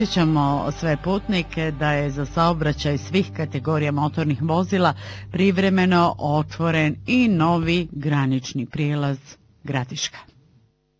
Podsjećamo sve putnike da je za saobraćaj svih kategorija motornih vozila privremeno otvoren i novi granični prijelaz Gradiška.